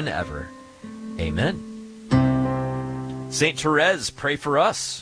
than ever. Amen. St. Therese, pray for us.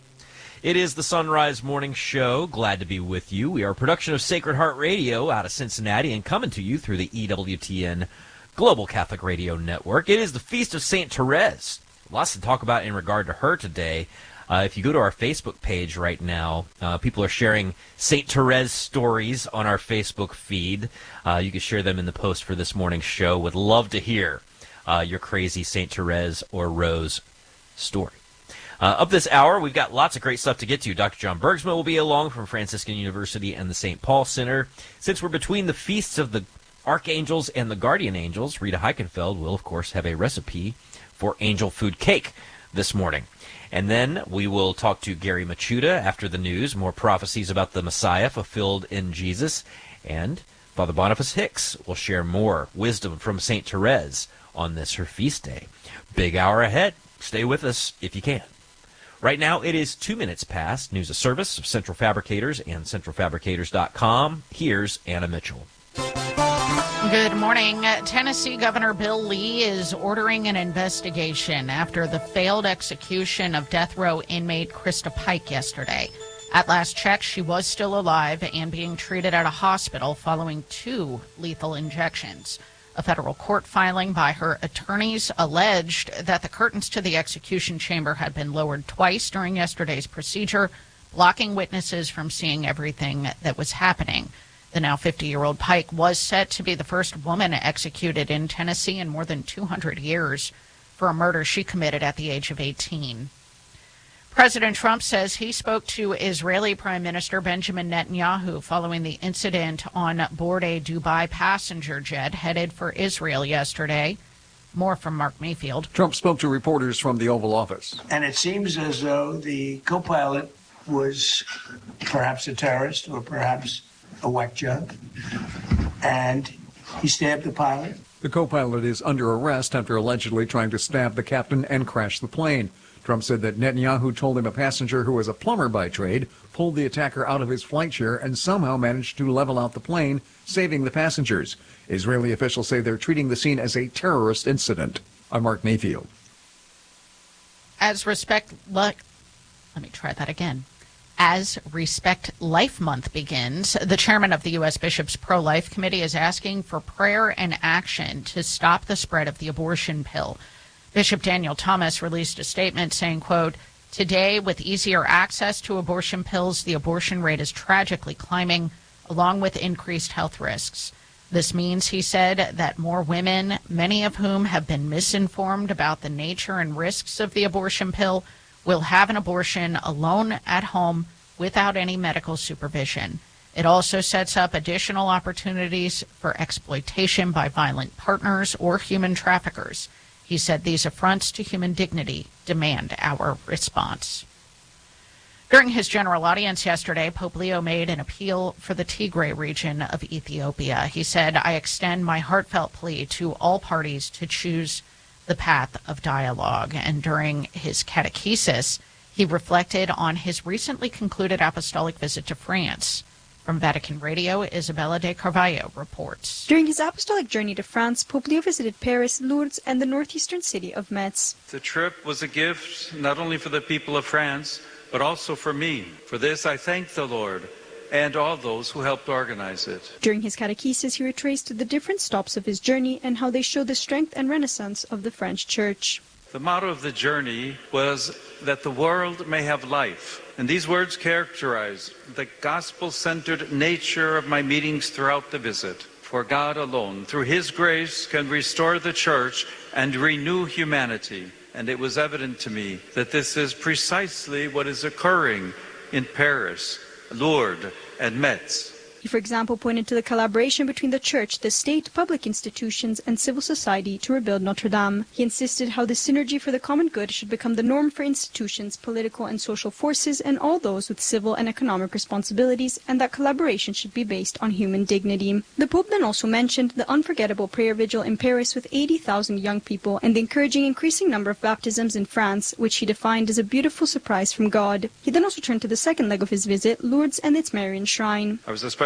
It is the Sunrise Morning Show. Glad to be with you. We are a production of Sacred Heart Radio out of Cincinnati and coming to you through the EWTN Global Catholic Radio Network. It is the Feast of St. Therese. Lots to talk about in regard to her today. If you go to our Facebook page right now, people are sharing St. Therese stories on our Facebook feed. You can share them in the post for this morning's show. Would love to hear your crazy St. Therese or Rose story. Up this hour, we've got lots of great stuff to get to. Dr. John Bergsma will be along from Franciscan University and the St. Paul Center. Since we're between the feasts of the Archangels and the Guardian Angels, Rita Heichenfeld will, of course, have a recipe for angel food cake this morning. And then we will talk to Gary Machuda after the news, more prophecies about the Messiah fulfilled in Jesus. And Father Boniface Hicks will share more wisdom from St. Therese on this, her feast day. Big hour ahead. Stay with us if you can. Right now, it is 2 minutes past news of service of Central Fabricators and centralfabricators.com. Here's Anna Mitchell. Good morning. Tennessee Governor Bill Lee is ordering an investigation after the failed execution of death row inmate Krista Pike yesterday. At last check, she was still alive and being treated at a hospital following 2 lethal injections. A federal court filing by her attorneys alleged that the curtains to the execution chamber had been lowered twice during yesterday's procedure, blocking witnesses from seeing everything that was happening. The now 50-year-old Pike was set to be the first woman executed in Tennessee in more than 200 years for a murder she committed at the age of 18. President Trump says he spoke to Israeli Prime Minister Benjamin Netanyahu following the incident on board a Dubai passenger jet headed for Israel yesterday. More from Mark Mayfield. Trump spoke to reporters from the Oval Office. And it seems as though the co-pilot was perhaps a terrorist or perhaps a whack job, and he stabbed the pilot. The co-pilot is under arrest after allegedly trying to stab the captain and crash the plane. Trump said that Netanyahu told him a passenger who was a plumber by trade pulled the attacker out of his flight chair and somehow managed to level out the plane, saving the passengers. Israeli officials say they're treating the scene as a terrorist incident. I'm Mark Mayfield. As Respect Life Month begins, the chairman of the U.S. Bishops' Pro-Life Committee is asking for prayer and action to stop the spread of the abortion pill. Bishop Daniel Thomas released a statement saying, quote, "Today, with easier access to abortion pills, the abortion rate is tragically climbing, along with increased health risks. This means," he said, "that more women, many of whom have been misinformed about the nature and risks of the abortion pill, will have an abortion alone at home without any medical supervision. It also sets up additional opportunities for exploitation by violent partners or human traffickers." He said these affronts to human dignity demand our response. During his general audience yesterday, Pope Leo made an appeal for the Tigray region of Ethiopia. He said, "I extend my heartfelt plea to all parties to choose the path of dialogue." And during his catechesis, he reflected on his recently concluded apostolic visit to France. From Vatican Radio, Isabella de Carvalho reports. During his apostolic journey to France, Pope Leo visited Paris, Lourdes, and the northeastern city of Metz. The trip was a gift not only for the people of France, but also for me. For this, I thank the Lord and all those who helped organize it. During his catechesis, he retraced the different stops of his journey and how they show the strength and renaissance of the French Church. The motto of the journey was that the world may have life. And these words characterize the gospel-centered nature of my meetings throughout the visit. For God alone, through His grace, can restore the Church and renew humanity. And it was evident to me that this is precisely what is occurring in Paris, Lourdes, and Metz. He, for example, pointed to the collaboration between the Church, the state, public institutions, and civil society to rebuild Notre Dame. He insisted how the synergy for the common good should become the norm for institutions, political and social forces, and all those with civil and economic responsibilities, and that collaboration should be based on human dignity. The Pope then also mentioned the unforgettable prayer vigil in Paris with 80,000 young people, and the encouraging increasing number of baptisms in France, which he defined as a beautiful surprise from God. He then also turned to the second leg of his visit, Lourdes and its Marian shrine. I was especially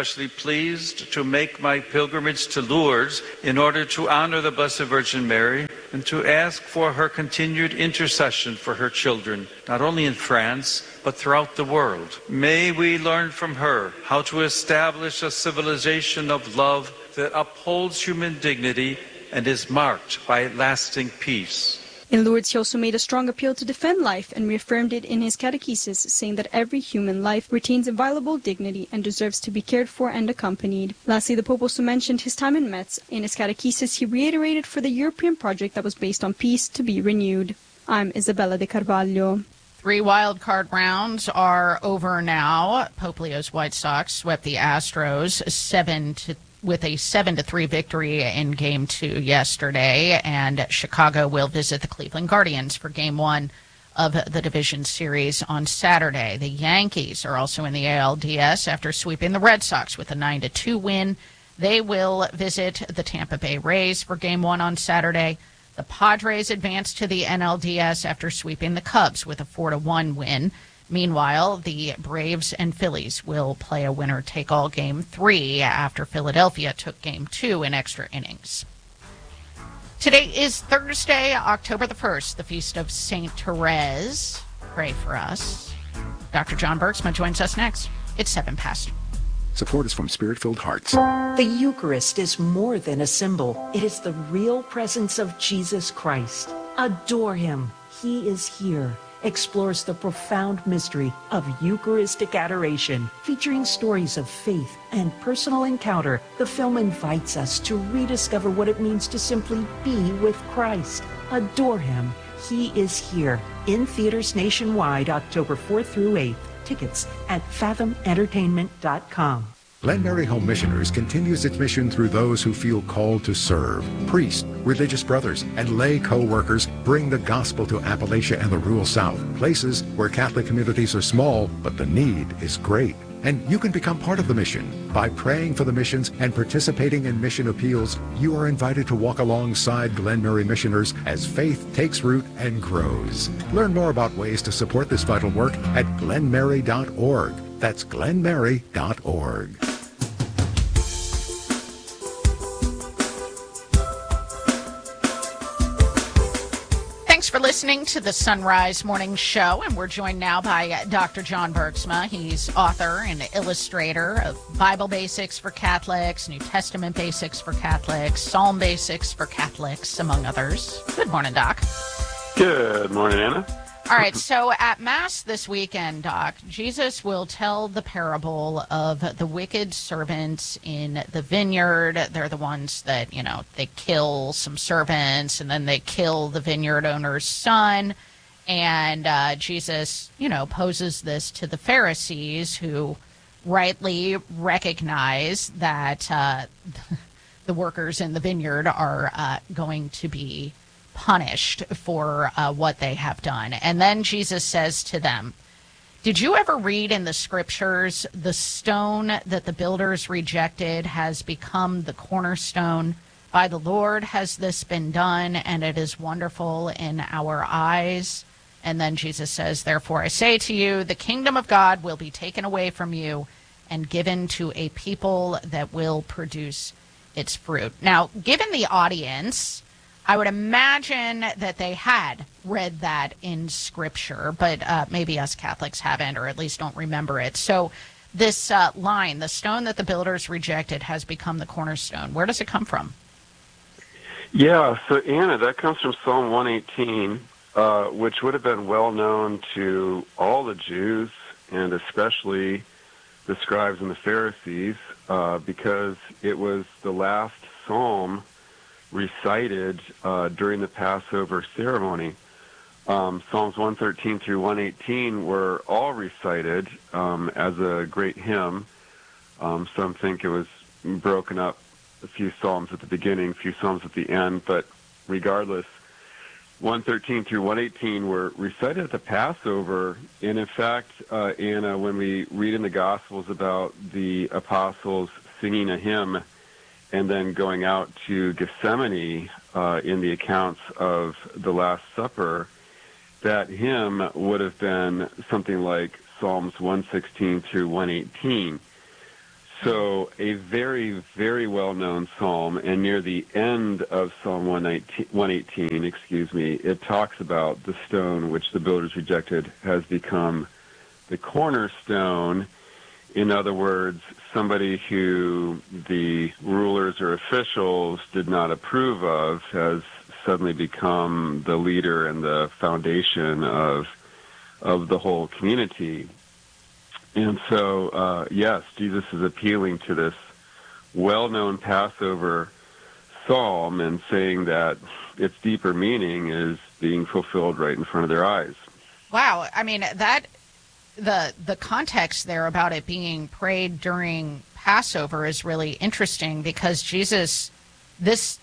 especially pleased to make my pilgrimage to Lourdes in order to honor the Blessed Virgin Mary and to ask for her continued intercession for her children, not only in France, but throughout the world. May we learn from her how to establish a civilization of love that upholds human dignity and is marked by lasting peace. In Lourdes, he also made a strong appeal to defend life and reaffirmed it in his catechesis, saying that every human life retains inviolable dignity and deserves to be cared for and accompanied. Lastly, the Pope also mentioned his time in Metz. In his catechesis, he reiterated for the European project that was based on peace to be renewed. I'm Isabella de Carvalho. 3 wildcard rounds are over now. Pope Leo's White Sox swept the Astros with a 7-3 victory in Game 2 yesterday, and Chicago will visit the Cleveland Guardians for Game 1 of the Division Series on Saturday. The Yankees are also in the ALDS after sweeping the Red Sox with a 9-2 win. They will visit the Tampa Bay Rays for Game 1 on Saturday. The Padres advanced to the NLDS after sweeping the Cubs with a 4-1 win. Meanwhile, the Braves and Phillies will play a winner-take-all Game 3 after Philadelphia took Game 2 in extra innings. Today is Thursday, October the 1st, the feast of St. Therese. Pray for us. Dr. John Bergsma joins us next. It's 7 past. Support is from Spirit-Filled Hearts. The Eucharist is more than a symbol. It is the real presence of Jesus Christ. Adore him. He is here. Explores the profound mystery of Eucharistic adoration. Featuring stories of faith and personal encounter, the film invites us to rediscover what it means to simply be with Christ. Adore him. He is here. In theaters nationwide, October 4th through 8th. Tickets at fathomentertainment.com. Glen Mary Home Missioners continues its mission through those who feel called to serve. Priests, religious brothers, and lay co-workers bring the gospel to Appalachia and the rural South, places where Catholic communities are small, but the need is great. And you can become part of the mission. By praying for the missions and participating in mission appeals, you are invited to walk alongside Glen Mary missioners as faith takes root and grows. Learn more about ways to support this vital work at glenmary.org. That's glenmary.org. Thanks for listening to the Sunrise Morning Show, and we're joined now by Dr. John Bergsma. He's author and illustrator of Bible Basics for Catholics, New Testament Basics for Catholics, Psalm Basics for Catholics, among others. Good morning, Doc. Good morning, Anna. All right, so at Mass this weekend, Doc, Jesus will tell the parable of the wicked servants in the vineyard. They're the ones that, they kill some servants and then they kill the vineyard owner's son. And Jesus, poses this to the Pharisees, who rightly recognize that the workers in the vineyard are going to be punished for what they have done. And then Jesus says to them, did you ever read in the scriptures, the stone that the builders rejected has become the cornerstone? By the Lord has this been done, and it is wonderful in our eyes. And then Jesus says, therefore I say to you, the kingdom of God will be taken away from you and given to a people that will produce its fruit. Now, given the audience, I would imagine that they had read that in Scripture, but maybe us Catholics haven't, or at least don't remember it. So this line, the stone that the builders rejected has become the cornerstone, where does it come from? Yeah, so Anna, that comes from Psalm 118, which would have been well known to all the Jews, and especially the scribes and the Pharisees, because it was the last psalm recited during the Passover ceremony. Psalms 113 through 118 were all recited as a great hymn. Some think it was broken up, a few psalms at the beginning, a few psalms at the end, but regardless, 113 through 118 were recited at the Passover. And in fact, Anna, when we read in the Gospels about the apostles singing a hymn and then going out to Gethsemane in the accounts of the Last Supper, that hymn would have been something like Psalms 116 through 118. So a very, very well-known psalm, and near the end of Psalm 118, it talks about the stone which the builders rejected has become the cornerstone. In other words, somebody who the rulers or officials did not approve of has suddenly become the leader and the foundation of the whole community. And so, yes, Jesus is appealing to this well-known Passover psalm and saying that its deeper meaning is being fulfilled right in front of their eyes. Wow. I mean, that the context there about it being prayed during Passover is really interesting, because Jesus, this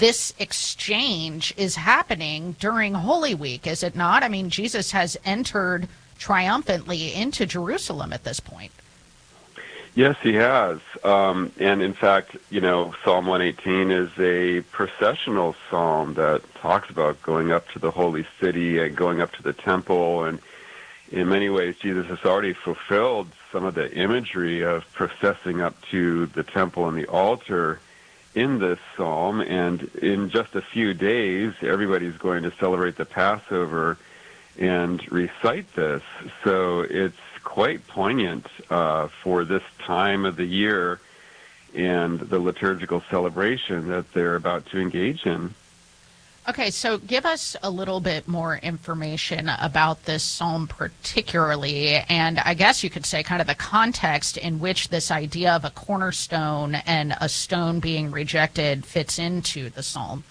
exchange is happening during Holy Week, is it not? I mean, Jesus has entered triumphantly into Jerusalem at this point. Yes, he has. And in fact, Psalm 118 is a processional psalm that talks about going up to the holy city and going up to the temple. And in many ways, Jesus has already fulfilled some of the imagery of processing up to the temple and the altar in this psalm. And in just a few days, everybody's going to celebrate the Passover and recite this. So it's quite poignant for this time of the year and the liturgical celebration that they're about to engage in. Okay, so give us a little bit more information about this psalm particularly, and I guess you could say kind of the context in which this idea of a cornerstone and a stone being rejected fits into the psalm.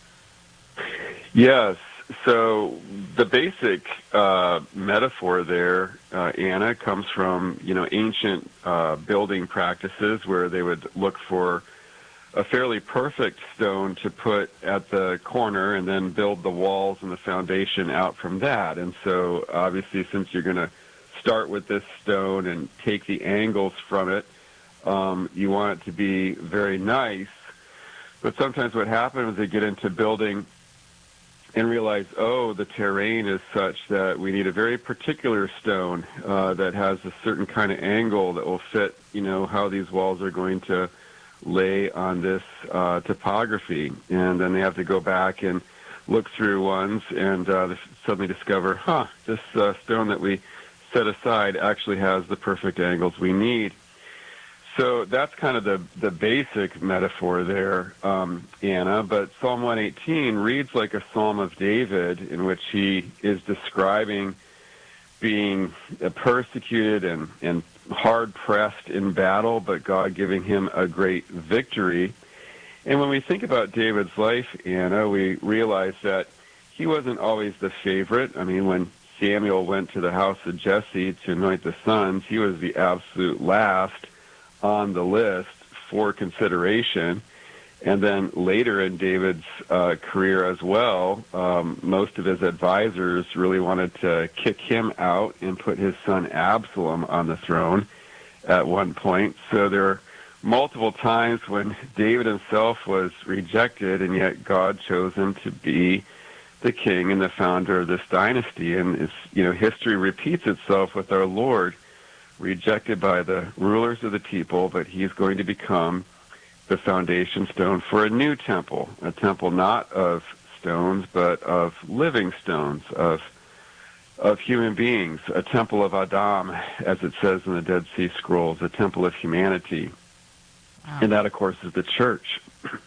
Yes. So the basic metaphor there, Anna, comes from ancient building practices where they would look for a fairly perfect stone to put at the corner and then build the walls and the foundation out from that. And so obviously, since you're going to start with this stone and take the angles from it, you want it to be very nice. But sometimes what happens is they get into building and realize, the terrain is such that we need a very particular stone that has a certain kind of angle that will fit, how these walls are going to lay on this topography. And then they have to go back and look through ones and suddenly discover, this stone that we set aside actually has the perfect angles we need. So that's kind of the basic metaphor there, Anna. But Psalm 118 reads like a Psalm of David, in which he is describing being persecuted and hard-pressed in battle, but God giving him a great victory. And when we think about David's life, Anna, we realize that he wasn't always the favorite. I mean, when Samuel went to the house of Jesse to anoint the sons, he was the absolute last on the list for consideration. And then later in David's career as well, most of his advisors really wanted to kick him out and put his son Absalom on the throne at one point. So there are multiple times when David himself was rejected, and yet God chose him to be the king and the founder of this dynasty. And history repeats itself with our Lord, rejected by the rulers of the people, but he's going to become the foundation stone for a new temple, a temple not of stones, but of living stones, of human beings, a temple of Adam, as it says in the Dead Sea Scrolls, a temple of humanity. Wow. And that, of course, is the church.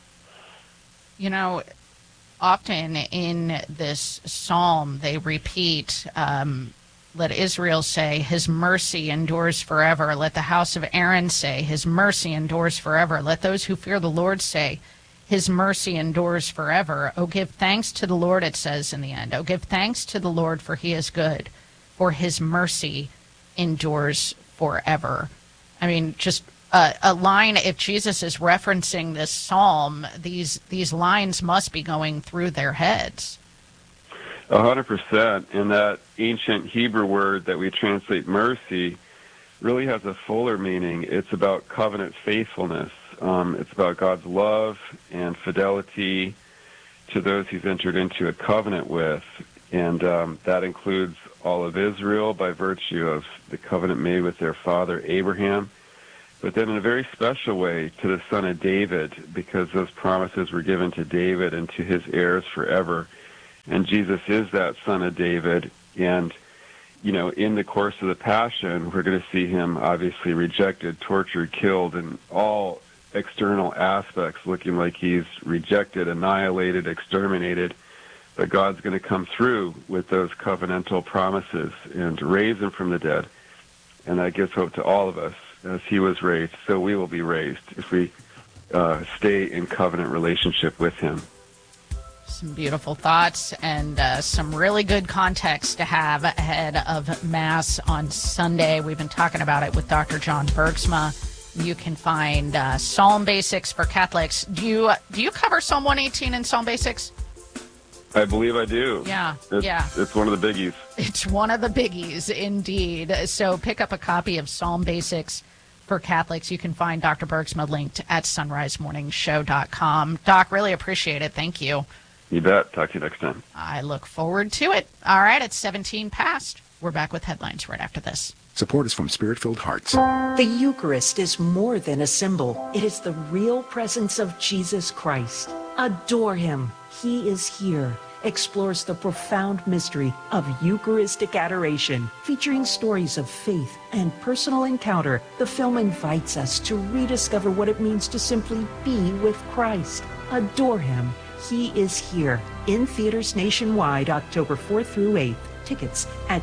Often in this psalm, they repeat, let Israel say, his mercy endures forever. Let the house of Aaron say, his mercy endures forever. Let those who fear the Lord say, his mercy endures forever. Oh, give thanks to the Lord, it says in the end. Oh, give thanks to the Lord, for he is good, for his mercy endures forever. I mean, just a line, if Jesus is referencing this psalm, these lines must be going through their heads. 100%. And that ancient Hebrew word that we translate mercy really has a fuller meaning. It's about covenant faithfulness. It's about God's love and fidelity to those he's entered into a covenant with. And that includes all of Israel by virtue of the covenant made with their father Abraham. but then in a very special way to the Son of David, because those promises were given to David and to his heirs forever. And Jesus is that Son of David. And, in the course of the Passion, we're going to see him obviously rejected, tortured, killed, and all external aspects looking like he's rejected, annihilated, exterminated. But God's going to come through with those covenantal promises and raise him from the dead. And that gives hope to all of us. As he was raised, so we will be raised if we stay in covenant relationship with him. Some beautiful thoughts and some really good context to have ahead of Mass on Sunday. We've been talking about it with Dr. John Bergsma. You can find Psalm Basics for Catholics. Do you cover Psalm 118 in Psalm Basics? I believe I do. Yeah. It's one of the biggies. It's one of the biggies, indeed. So pick up a copy of Psalm Basics for Catholics. You can find Dr. Bergsma linked at sunrisemorningshow.com. Doc, really appreciate it. Thank you. You bet. Talk to you next time. I look forward to it. All right, it's 17 past. We're back with headlines right after this. Support is from Spirit-Filled Hearts. The Eucharist is more than a symbol. It is the real presence of Jesus Christ. Adore him. He is here. Explores the profound mystery of Eucharistic adoration. Featuring stories of faith and personal encounter, the film invites us to rediscover what it means to simply be with Christ. Adore him. He is here. In theaters nationwide, October 4th through 8th. Tickets at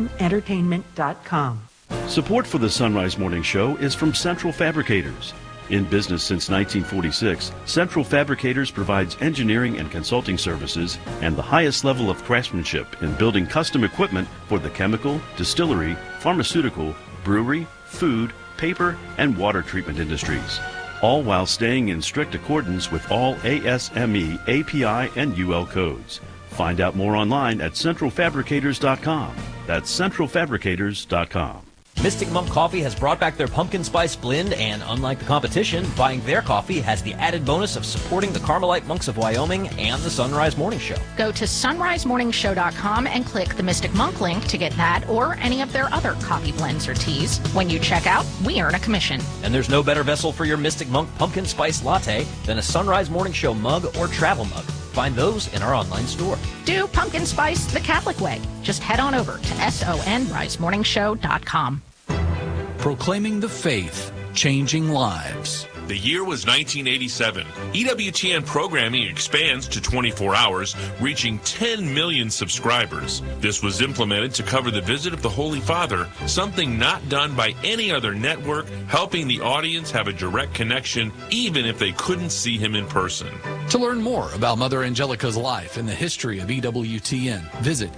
fathomentertainment.com. Support for the Sunrise Morning Show is from Central Fabricators. In business since 1946, Central Fabricators provides engineering and consulting services and the highest level of craftsmanship in building custom equipment for the chemical, distillery, pharmaceutical, brewery, food, paper, and water treatment industries, all while staying in strict accordance with all ASME, API, and UL codes. Find out more online at centralfabricators.com. That's centralfabricators.com. Mystic Monk Coffee has brought back their pumpkin spice blend, and unlike the competition, buying their coffee has the added bonus of supporting the Carmelite Monks of Wyoming and the Sunrise Morning Show. Go to sunrisemorningshow.com and click the Mystic Monk link to get that or any of their other coffee blends or teas. When you check out, we earn a commission. And there's no better vessel for your Mystic Monk pumpkin spice latte than a Sunrise Morning Show mug or travel mug. Find those in our online store. Do pumpkin spice the Catholic way. Just head on over to sonrisemorningshow.com. Proclaiming the faith, changing lives. The year was 1987. EWTN programming expands to 24 hours, reaching 10 million subscribers. This was implemented to cover the visit of the Holy Father, something not done by any other network, helping the audience have a direct connection even if they couldn't see him in person. To learn more about Mother Angelica's life and the history of EWTN, visit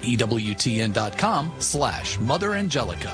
EWTN.com/Mother Angelica.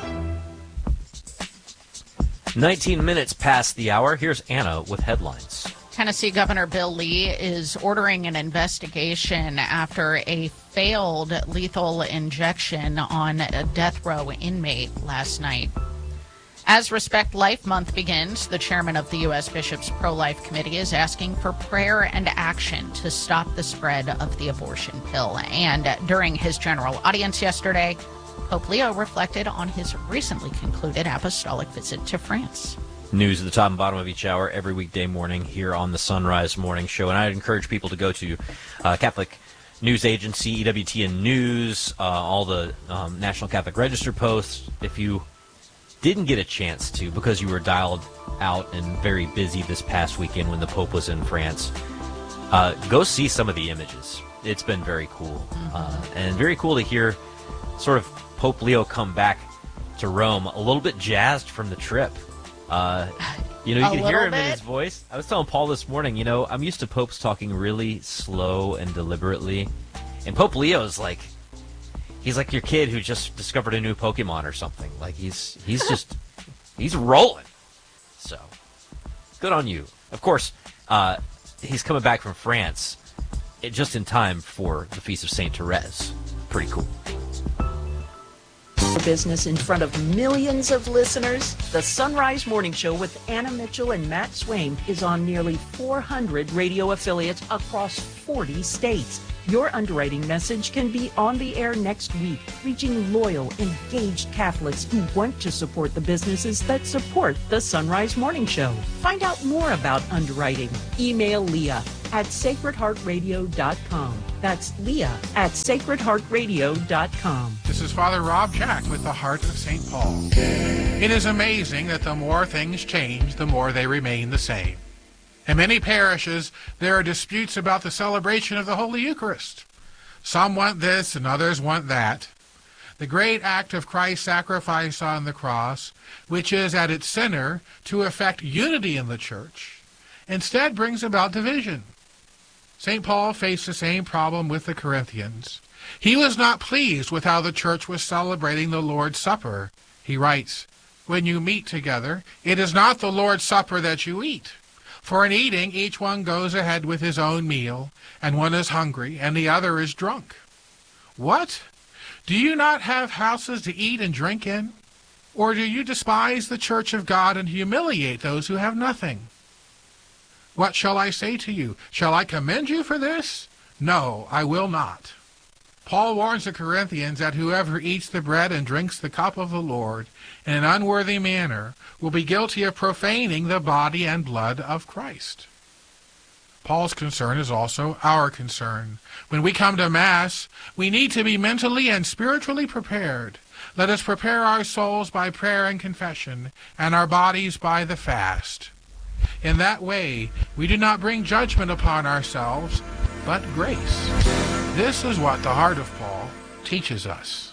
19 minutes past the hour. Here's Anna with headlines. Tennessee Governor Bill Lee is ordering an investigation after a failed lethal injection on a death row inmate last night. As Respect Life Month begins, the chairman of the U.S. Bishops' Pro-Life Committee is asking for prayer and action to stop the spread of the abortion pill. And during his general audience yesterday, Pope Leo reflected on his recently concluded apostolic visit to France. News at the top and bottom of each hour every weekday morning here on the Sunrise Morning Show. And I'd encourage people to go to Catholic News Agency, EWTN News, all the National Catholic Register posts. If you didn't get a chance to, because you were dialed out and very busy this past weekend when the Pope was in France, go see some of the images. It's been very cool. And very cool to hear sort of Pope Leo come back to Rome a little bit jazzed from the trip. You can hear him in his voice. I was telling Paul this morning, I'm used to popes talking really slow and deliberately. And Pope Leo's he's like your kid who just discovered a new Pokemon or something. Like he's rolling. So good on you. Of course, he's coming back from France just in time for the Feast of St. Therese. Pretty cool. Business in front of millions of listeners. The Sunrise Morning Show with Anna Mitchell and Matt Swain is on nearly 400 radio affiliates across 40 states. Your underwriting message can be on the air next week, reaching loyal, engaged Catholics who want to support the businesses that support the Sunrise Morning Show. Find out more about underwriting. Email Leah at sacredheartradio.com. That's Leah at sacredheartradio.com. This is Father Rob Jack with the Heart of St. Paul. It is amazing that the more things change, the more they remain the same. In many parishes, there are disputes about the celebration of the Holy Eucharist. Some want this and others want that. The great act of Christ's sacrifice on the cross, which is at its center to effect unity in the Church, instead brings about division. St. Paul faced the same problem with the Corinthians. He was not pleased with how the Church was celebrating the Lord's Supper. He writes, "When you meet together, it is not the Lord's Supper that you eat. For in eating, each one goes ahead with his own meal, and one is hungry, and the other is drunk. What? Do you not have houses to eat and drink in? Or do you despise the church of God and humiliate those who have nothing? What shall I say to you? Shall I commend you for this? No, I will not." Paul warns the Corinthians that whoever eats the bread and drinks the cup of the Lord in an unworthy manner will be guilty of profaning the body and blood of Christ. Paul's concern is also our concern. When we come to Mass, we need to be mentally and spiritually prepared. Let us prepare our souls by prayer and confession, and our bodies by the fast. In that way, we do not bring judgment upon ourselves, but grace. This is what the Heart of Paul teaches us.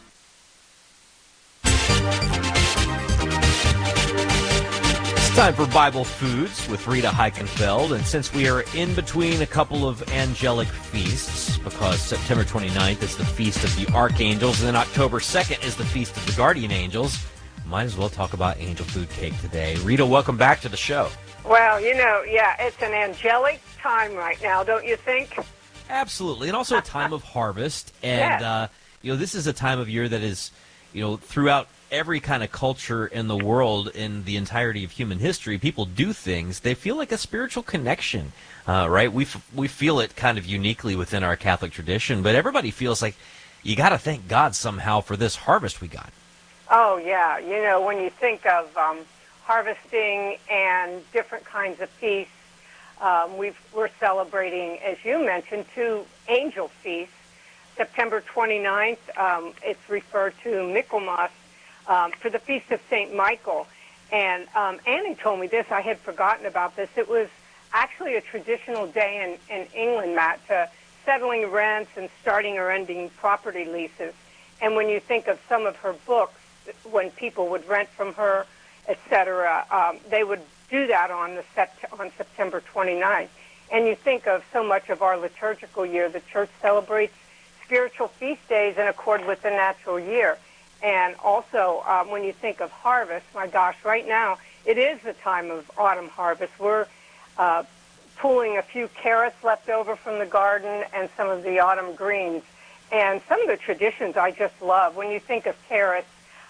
It's time for Bible Foods with Rita Heichenfeld, and since we are in between a couple of angelic feasts, because September 29th is the Feast of the Archangels, and then October 2nd is the Feast of the Guardian Angels, might as well talk about angel food cake today. Rita, welcome back to the show. Well, it's an angelic time right now, don't you think? Absolutely, and also a time of harvest, and this is a time of year that is, throughout every kind of culture in the world, in the entirety of human history, people do things. They feel like a spiritual connection, right? We feel it kind of uniquely within our Catholic tradition, but everybody feels like you got to thank God somehow for this harvest we got. Oh yeah, when you think of harvesting and different kinds of feasts. We're celebrating, as you mentioned, 2 angel feasts. September 29th, it's referred to Michaelmas for the Feast of St. Michael. And Annie told me this. I had forgotten about this. It was actually a traditional day in England, Matt, to settling rents and starting or ending property leases. And when you think of some of her books, when people would rent from her, etc., they would do that on September 29th. And you think of so much of our liturgical year, the Church celebrates spiritual feast days in accord with the natural year. And also, when you think of harvest, my gosh, right now, it is the time of autumn harvest. We're pulling a few carrots left over from the garden and some of the autumn greens. And some of the traditions I just love. When you think of carrots,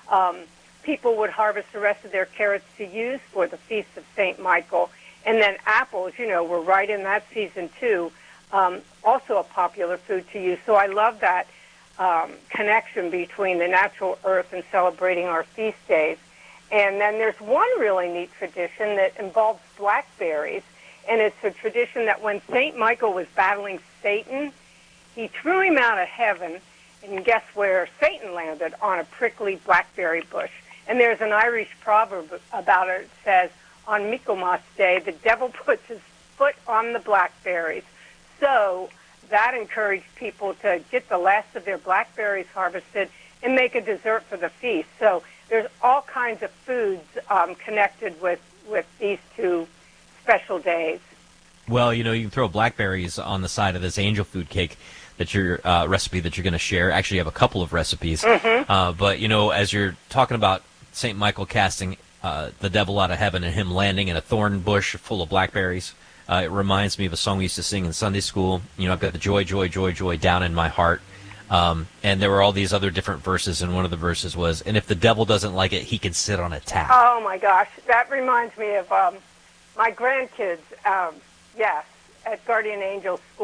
people would harvest the rest of their carrots to use for the Feast of St. Michael. And then apples, we're right in that season too, also a popular food to use. So I love that connection between the natural earth and celebrating our feast days. And then there's one really neat tradition that involves blackberries, and it's a tradition that when St. Michael was battling Satan, he threw him out of heaven, and guess where Satan landed? On a prickly blackberry bush. And there's an Irish proverb about it. It says, on Michaelmas Day, the devil puts his foot on the blackberries. So that encouraged people to get the last of their blackberries harvested and make a dessert for the feast. So there's all kinds of foods connected with these 2 special days. Well, you can throw blackberries on the side of this angel food cake that your recipe that you're going to share. Actually, you have a couple of recipes. Mm-hmm. But, as you're talking about St. Michael casting the devil out of heaven and him landing in a thorn bush full of blackberries, it reminds me of a song we used to sing in Sunday school. I've got the joy, joy, joy, joy down in my heart. And there were all these other different verses, and one of the verses was, and if the devil doesn't like it, he can sit on a tap. Oh, my gosh. That reminds me of my grandkids, yes, at Guardian Angel School.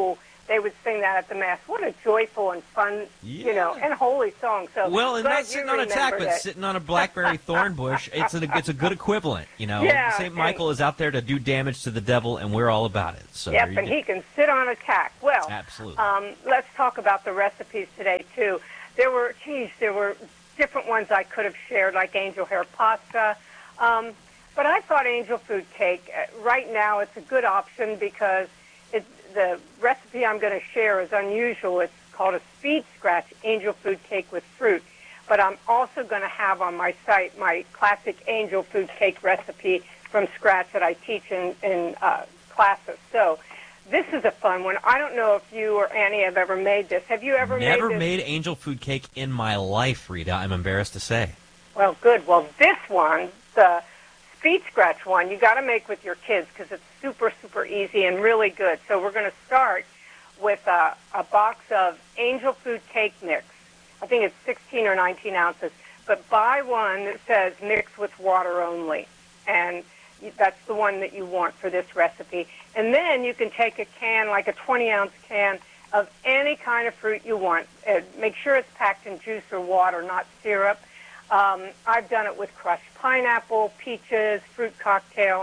they would sing that at the Mass. What a joyful and fun, and holy song. So well, and not sitting on a tack, but it. sitting on a blackberry thorn bush. It's a good equivalent, Yeah, St. Michael is out there to do damage to the devil, and we're all about it. So yep, and he can sit on a tack. Well, absolutely. Let's talk about the recipes today, too. There were different ones I could have shared, like angel hair pasta. But I thought angel food cake, right now, it's a good option because the recipe I'm going to share is unusual. It's called a speed scratch angel food cake with fruit. But I'm also going to have on my site my classic angel food cake recipe from scratch that I teach in classes. So this is a fun one. I don't know if you or Annie have ever made this. Have you ever Never made this? made angel food cake in my life, Rita. I'm embarrassed to say. Well, good. Well, this one, the speed scratch one, you got to make with your kids because it's super, super easy and really good. So we're going to start with a box of angel food cake mix. I think it's 16 or 19 ounces. But buy one that says mix with water only. And that's the one that you want for this recipe. And then you can take a can, like a 20-ounce can, of any kind of fruit you want. Make sure it's packed in juice or water, not syrup. I've done it with crushed pineapple, peaches, fruit cocktail.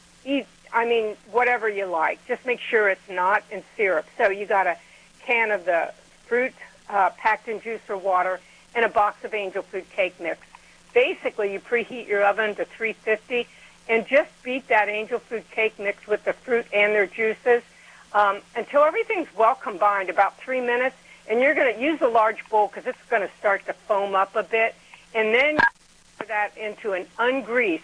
Whatever you like. Just make sure it's not in syrup. So you got a can of the fruit packed in juice or water and a box of angel food cake mix. Basically, you preheat your oven to 350 and just beat that angel food cake mix with the fruit and their juices until everything's well combined, about 3 minutes. And you're going to use a large bowl because it's going to start to foam up a bit. And then you pour that into an ungreased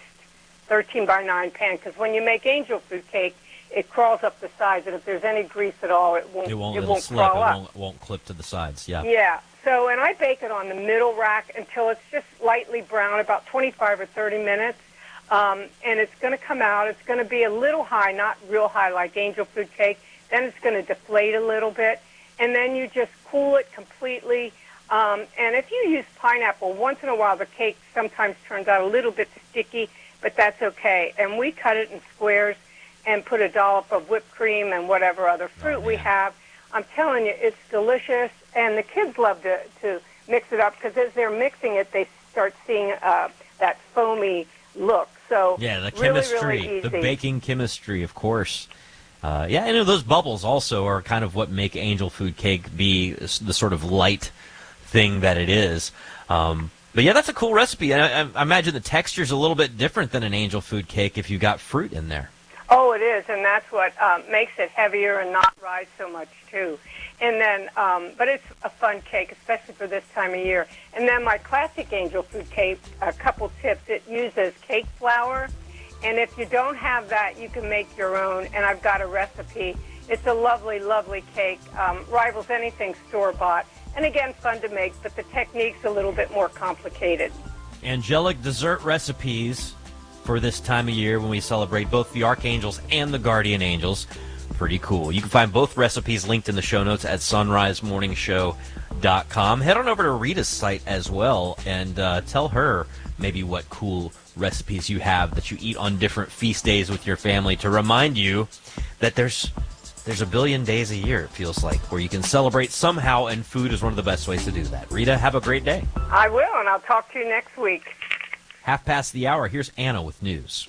13 by 9 pan, because when you make angel food cake, it crawls up the sides, and if there's any grease at all, it won't slip. crawl up. It won't clip to the sides. Yeah. Yeah. So, and I bake it on the middle rack until it's just lightly brown, about 25 or 30 minutes, and it's going to come out. It's going to be a little high, not real high like angel food cake. Then it's going to deflate a little bit, and then you just cool it completely. And if you use pineapple, once in a while the cake sometimes turns out a little bit sticky, but that's okay. And we cut it in squares and put a dollop of whipped cream and whatever other fruit we have. I'm telling you, it's delicious, and the kids love to mix it up because as they're mixing it, they start seeing that foamy look. So yeah, the chemistry, really the baking chemistry, of course. And those bubbles also are kind of what make angel food cake be the sort of light thing that it is. But yeah, that's a cool recipe. And I imagine the texture's a little bit different than an angel food cake if you got fruit in there. Oh, it is, and that's what makes it heavier and not rise so much, too. And then, but it's a fun cake, especially for this time of year. And then my classic angel food cake, a couple tips. It uses cake flour, and if you don't have that, you can make your own, and I've got a recipe. It's a lovely, lovely cake, rivals anything store-bought. And again, fun to make, but the technique's a little bit more complicated. Angelic dessert recipes for this time of year when we celebrate both the archangels and the guardian angels. Pretty cool. You can find both recipes linked in the show notes at sunrisemorningshow.com. Head on over to Rita's site as well and tell her maybe what cool recipes you have that you eat on different feast days with your family to remind you that there's a billion days a year, it feels like, where you can celebrate somehow, and food is one of the best ways to do that. Rita, have a great day. I will, and I'll talk to you next week. 1:30. Here's Anna with news.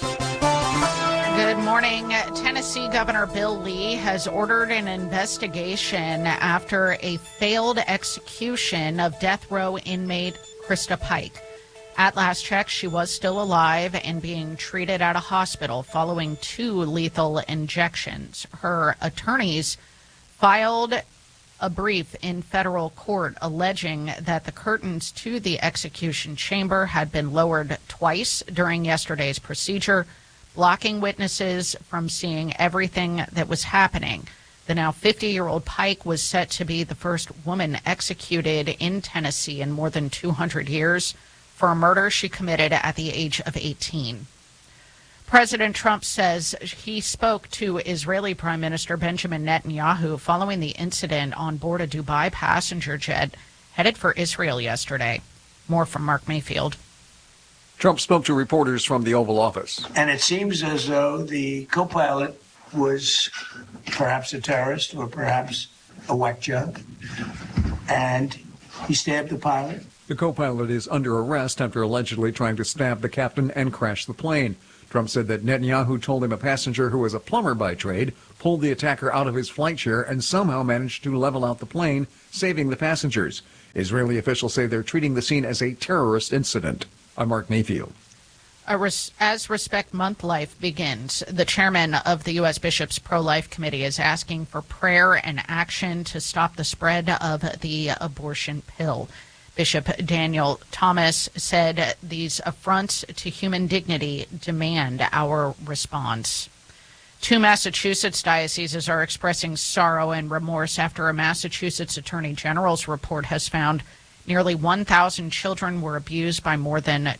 Good morning. Tennessee Governor Bill Lee has ordered an investigation after a failed execution of death row inmate Krista Pike. At last check, she was still alive and being treated at a hospital following 2 lethal injections. Her attorneys filed a brief in federal court alleging that the curtains to the execution chamber had been lowered twice during yesterday's procedure, blocking witnesses from seeing everything that was happening. The now 50-year-old Pike was set to be the first woman executed in Tennessee in more than 200 years for a murder she committed at the age of 18. President Trump says he spoke to Israeli Prime Minister Benjamin Netanyahu following the incident on board a Dubai passenger jet headed for Israel yesterday. More from Mark Mayfield. Trump spoke to reporters from the Oval Office. And it seems as though the co-pilot was perhaps a terrorist or perhaps a whack job, and he stabbed the pilot. The co-pilot is under arrest after allegedly trying to stab the captain and crash the plane. Trump said that Netanyahu told him a passenger who was a plumber by trade pulled the attacker out of his flight chair and somehow managed to level out the plane, saving the passengers. Israeli officials say they're treating the scene as a terrorist incident. I'm Mark Mayfield. As Respect Month Life begins, the chairman of the U.S. Bishops' Pro-Life Committee is asking for prayer and action to stop the spread of the abortion pill. Bishop Daniel Thomas said these affronts to human dignity demand our response. 2 Massachusetts dioceses are expressing sorrow and remorse after a Massachusetts Attorney General's report has found nearly 1,000 children were abused by more than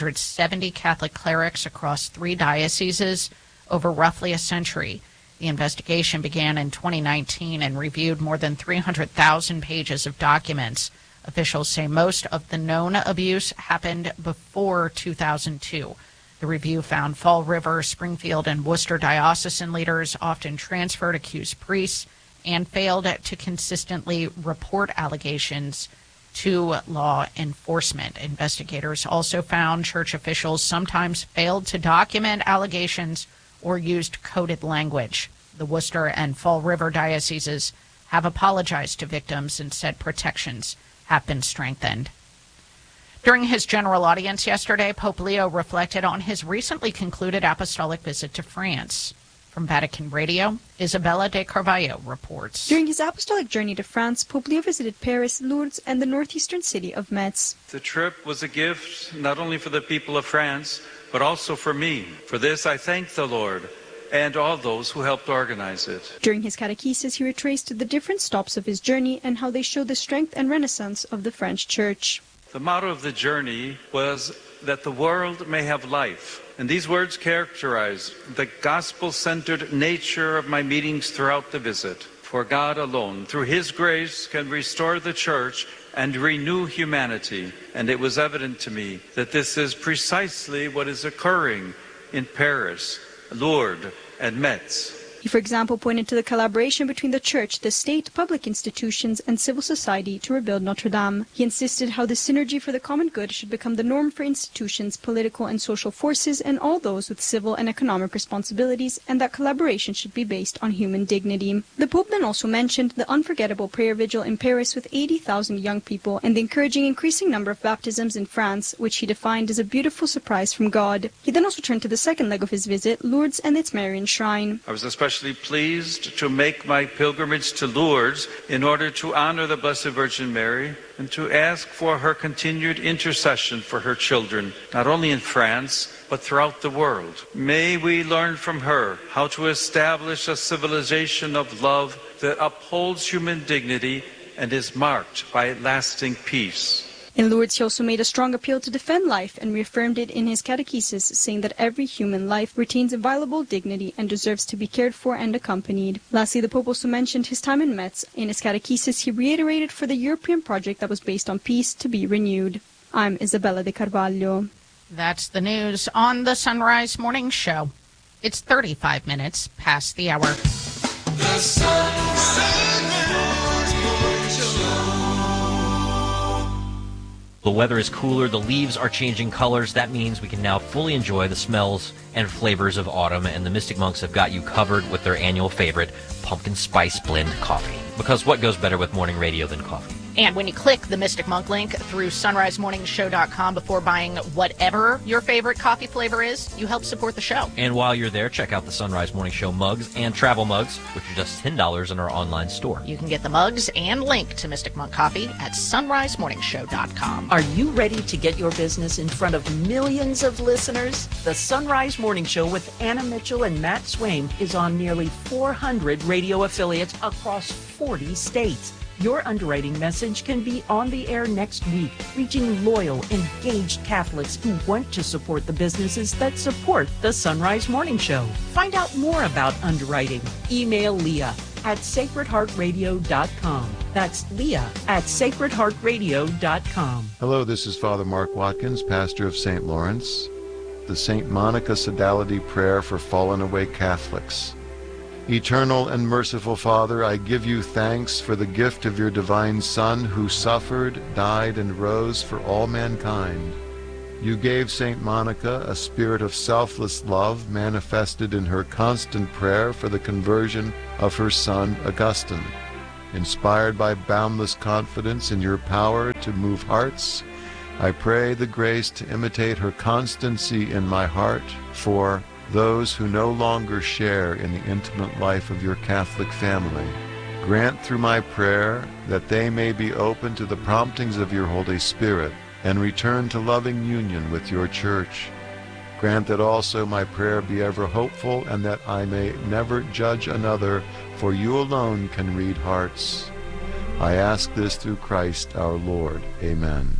270 Catholic clerics across 3 dioceses over roughly a century. The investigation began in 2019 and reviewed more than 300,000 pages of documents. Officials say most of the known abuse happened before 2002. The review found Fall River, Springfield, and Worcester diocesan leaders often transferred accused priests and failed to consistently report allegations to law enforcement. Investigators also found church officials sometimes failed to document allegations or used coded language. The Worcester and Fall River dioceses have apologized to victims and said protections have been strengthened. During his general audience yesterday, Pope Leo reflected on his recently concluded apostolic visit to France. From Vatican Radio, Isabella de Carvalho reports. During his apostolic journey to France, Pope Leo visited Paris, Lourdes, and the northeastern city of Metz. The trip was a gift not only for the people of France, but also for me. For this, I thank the Lord and all those who helped organize it. During his catechesis, he retraced the different stops of his journey and how they show the strength and renaissance of the French church. The motto of the journey was that the world may have life. And these words characterize the gospel-centered nature of my meetings throughout the visit. For God alone, through His grace, can restore the church and renew humanity. And it was evident to me that this is precisely what is occurring in Paris, Lourdes, and Metz. He, for example, pointed to the collaboration between the church, the state, public institutions, and civil society to rebuild Notre Dame. He insisted how the synergy for the common good should become the norm for institutions, political and social forces, and all those with civil and economic responsibilities, and that collaboration should be based on human dignity. The Pope then also mentioned the unforgettable prayer vigil in Paris with 80,000 young people and the encouraging increasing number of baptisms in France, which he defined as a beautiful surprise from God. He then also turned to the second leg of his visit, Lourdes and its Marian shrine. I was especially pleased to make my pilgrimage to Lourdes in order to honor the Blessed Virgin Mary and to ask for her continued intercession for her children, not only in France, but throughout the world. May we learn from her how to establish a civilization of love that upholds human dignity and is marked by lasting peace. In Lourdes, he also made a strong appeal to defend life and reaffirmed it in his catechesis, saying that every human life retains inviolable dignity and deserves to be cared for and accompanied. Lastly, the Pope also mentioned his time in Metz. In his catechesis, he reiterated for the European project that was based on peace to be renewed. I'm Isabella de Carvalho. That's the news on the Sunrise Morning Show. It's 35 minutes past the hour. The Sunrise Morning Show. The weather is cooler, the leaves are changing colors. That means we can now fully enjoy the smells and flavors of autumn, and the Mystic Monks have got you covered with their annual favorite, pumpkin spice blend coffee. Because what goes better with morning radio than coffee? And when you click the Mystic Monk link through sunrisemorningshow.com before buying whatever your favorite coffee flavor is, you help support the show. And while you're there, check out the Sunrise Morning Show mugs and travel mugs, which are just $10 in our online store. You can get the mugs and link to Mystic Monk Coffee at sunrisemorningshow.com. Are you ready to get your business in front of millions of listeners? The Sunrise Morning Show with Anna Mitchell and Matt Swain is on nearly 400 radio affiliates across 40 states. Your underwriting message can be on the air next week, reaching loyal, engaged Catholics who want to support the businesses that support the Sunrise Morning Show. Find out more about underwriting. Email Leah at sacredheartradio.com. That's Leah at sacredheartradio.com. Hello, this is Father Mark Watkins, pastor of St. Lawrence. The St. Monica Sodality Prayer for Fallen Away Catholics. Eternal and merciful Father, I give you thanks for the gift of your divine Son, who suffered, died, and rose for all mankind. You gave St. Monica a spirit of selfless love manifested in her constant prayer for the conversion of her son Augustine. Inspired by boundless confidence in your power to move hearts, I pray the grace to imitate her constancy in my heart for those who no longer share in the intimate life of your Catholic family. Grant through my prayer that they may be open to the promptings of your Holy Spirit and return to loving union with your Church. Grant that also my prayer be ever hopeful, and that I may never judge another, for you alone can read hearts. I ask this through Christ our Lord. Amen.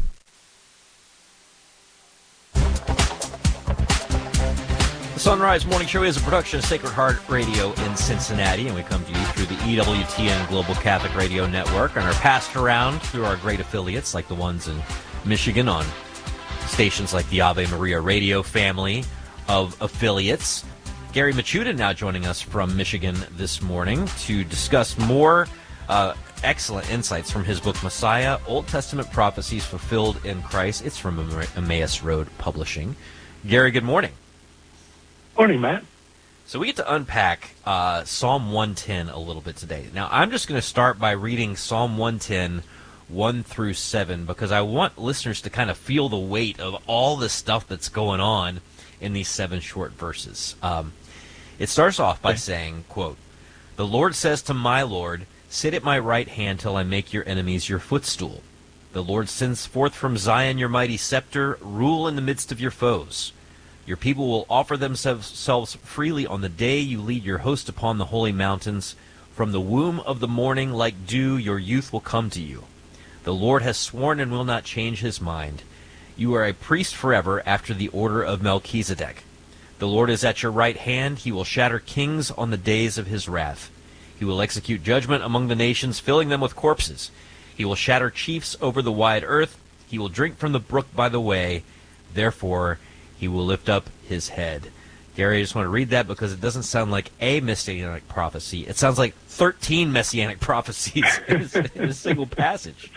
The Sunrise Morning Show is a production of Sacred Heart Radio in Cincinnati, and we come to you through the EWTN Global Catholic Radio Network and are passed around through our great affiliates like the ones in Michigan on stations like the Ave Maria Radio family of affiliates. Gary Machuda now joining us from Michigan this morning to discuss more excellent insights from his book, Messiah, Old Testament Prophecies Fulfilled in Christ. It's from Emmaus Road Publishing. Gary, good morning. Morning, Matt. So we get to unpack Psalm 110 a little bit today. Now, I'm just going to start by reading Psalm 110, 1 through 7, because I want listeners to kind of feel the weight of all the stuff that's going on in these 7 short verses. It starts off by saying, quote, "The Lord says to my Lord, sit at my right hand till I make your enemies your footstool. The Lord sends forth from Zion your mighty scepter, rule in the midst of your foes. Your people will offer themselves freely on the day you lead your host upon the holy mountains. From the womb of the morning, like dew, your youth will come to you. The Lord has sworn and will not change his mind. You are a priest forever after the order of Melchizedek. The Lord is at your right hand. He will shatter kings on the days of his wrath. He will execute judgment among the nations, filling them with corpses. He will shatter chiefs over the wide earth. He will drink from the brook by the way. Therefore, he will lift up his head." Gary, I just want to read that because it doesn't sound like a messianic prophecy. It sounds like 13 messianic prophecies in a single passage.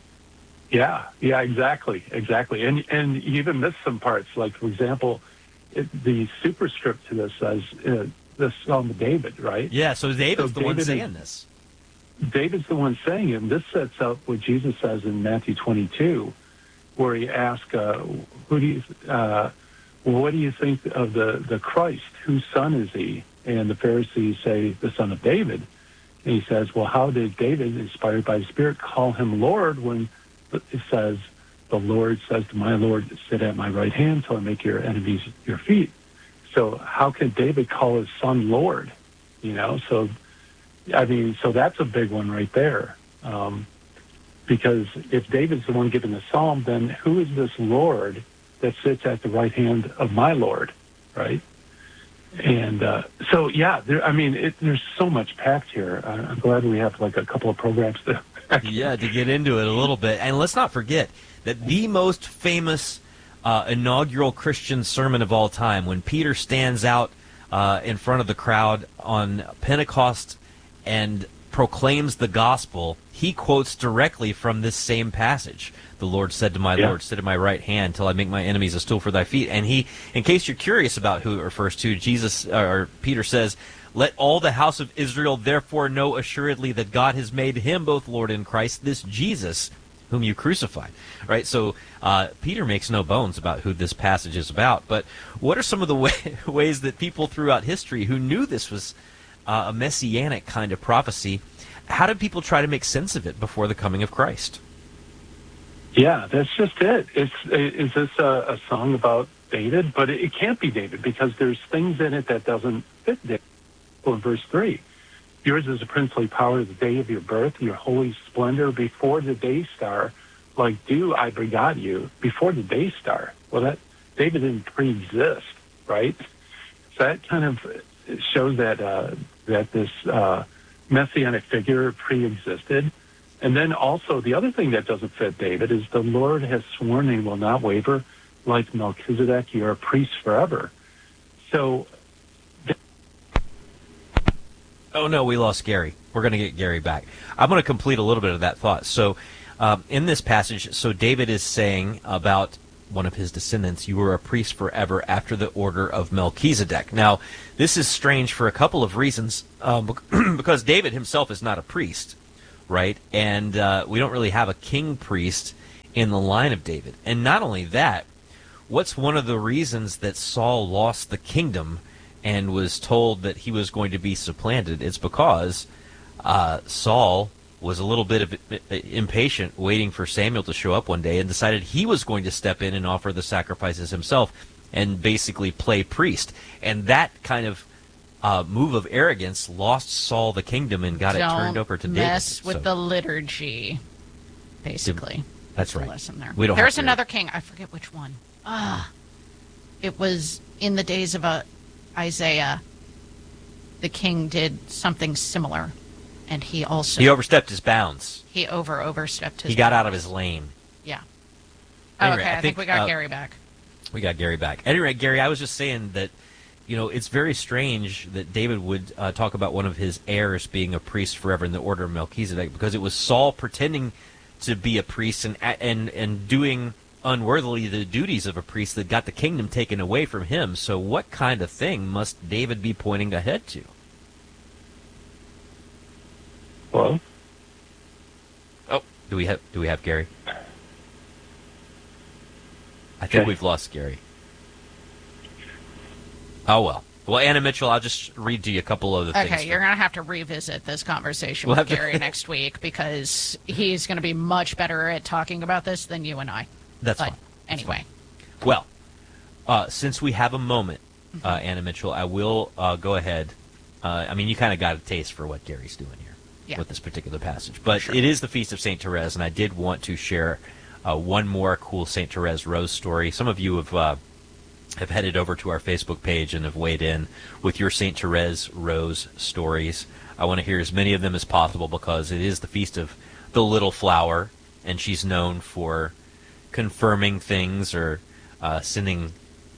Yeah, exactly. And you even missed some parts. Like, for example, the superscript to this says the Psalm of David, right? Yeah, so David's the one saying this. David's the one saying it. And this sets up what Jesus says in Matthew 22, where he asks, what do you think of the Christ? Whose son is he? And the Pharisees say, the son of David. And he says, well, how did David, inspired by the Spirit, call him Lord when it says, the Lord says to my Lord, sit at my right hand till I make your enemies your feet? So how can David call his son Lord? So that's a big one right there. Because if David's the one giving the psalm, then who is this Lord that sits at the right hand of my Lord, right? And there's so much packed here. I'm glad we have like a couple of programs to get into it a little bit. And let's not forget that the most famous inaugural Christian sermon of all time, when Peter stands out in front of the crowd on Pentecost and proclaims the gospel, he quotes directly from this same passage. The Lord said to my Lord, sit at my right hand till I make my enemies a stool for thy feet. And he, in case you're curious about who it refers to, Peter says, let all the house of Israel therefore know assuredly that God has made him both Lord and Christ, this Jesus whom you crucified. Right? So Peter makes no bones about who this passage is about. But what are some of the ways that people throughout history who knew this was a messianic kind of prophecy, how did people try to make sense of it before the coming of Christ? Yeah, that's just it. Is this a song about David? But it can't be David because there's things in it that doesn't fit David. Well, in verse 3, yours is the princely power the day of your birth, your holy splendor before the day star. Like dew, I begot you before the day star. Well, that David didn't pre-exist, right? So that kind of shows that this messianic figure pre-existed. And then also the other thing that doesn't fit David is the Lord has sworn he will not waver. Like Melchizedek, you are a priest forever. So Oh, no, we lost Gary. We're going to get Gary back. I'm going to complete a little bit of that thought. So in this passage, so David is saying about one of his descendants, you were a priest forever after the order of Melchizedek. Now, this is strange for a couple of reasons, because David himself is not a priest, right? And we don't really have a king priest in the line of David. And not only that, what's one of the reasons that Saul lost the kingdom and was told that he was going to be supplanted? It's because Saul was a little bit of impatient, waiting for Samuel to show up one day, and decided he was going to step in and offer the sacrifices himself and basically play priest. And that kind of move of arrogance lost Saul the kingdom and got it turned over to David. Don't mess with the liturgy, basically. That's right. The lesson there. We don't There's have another king. I forget which one. It was in the days of Isaiah. The king did something similar, and he overstepped his bounds. He overstepped his. He got out of his lane. Yeah. Anyway, Okay, I think we got Gary back. We got Gary back. Anyway, Gary, I was just saying that, it's very strange that David would talk about one of his heirs being a priest forever in the order of Melchizedek, because it was Saul pretending to be a priest and doing unworthily the duties of a priest that got the kingdom taken away from him. So what kind of thing must David be pointing ahead to? Well, do we have Gary? I think we've lost Gary. Oh well. Well, Anna Mitchell, I'll just read to you a couple of the things. Okay, you're going to have to revisit this conversation with Gary next week, because he's going to be much better at talking about this than you and I. That's fine. Anyway. Well, since we have a moment, Anna Mitchell, I will go ahead. You kind of got a taste for what Gary's doing here with this particular passage. But It is the Feast of St. Therese, and I did want to share one more cool St. Therese Rose story. Some of you have headed over to our Facebook page and have weighed in with your St. Therese Rose stories. I want to hear as many of them as possible, because it is the Feast of the Little Flower, and she's known for confirming things or sending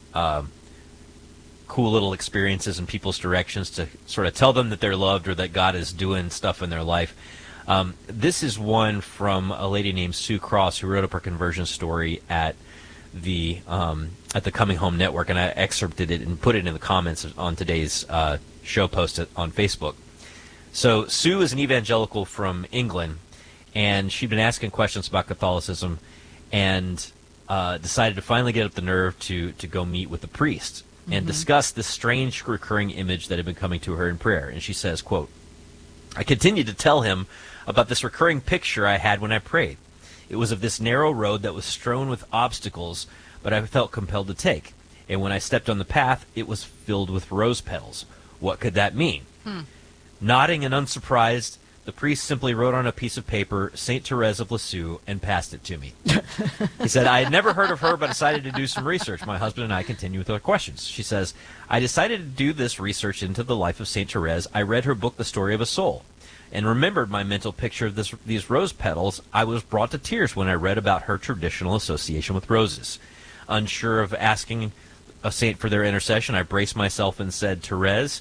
cool little experiences in people's directions to sort of tell them that they're loved or that God is doing stuff in their life. This is one from a lady named Sue Cross, who wrote up her conversion story at the Coming Home Network, and I excerpted it and put it in the comments on today's show post on Facebook. So Sue is an evangelical from England, and she'd been asking questions about Catholicism, and decided to finally get up the nerve to go meet with the priest and discuss this strange recurring image that had been coming to her in prayer. And she says, quote, "I continued to tell him about this recurring picture I had when I prayed. It was of this narrow road that was strewn with obstacles, but I felt compelled to take. And when I stepped on the path, it was filled with rose petals. What could that mean?" Nodding and unsurprised, the priest simply wrote on a piece of paper, "St. Therese of Lisieux," and passed it to me. He said, "I had never heard of her, but decided to do some research. My husband and I continue with our questions." She says, "I decided to do this research into the life of St. Therese. I read her book, The Story of a Soul, and remembered my mental picture of these rose petals. I was brought to tears when I read about her traditional association with roses. Unsure of asking a saint for their intercession, I braced myself and said, 'Therese,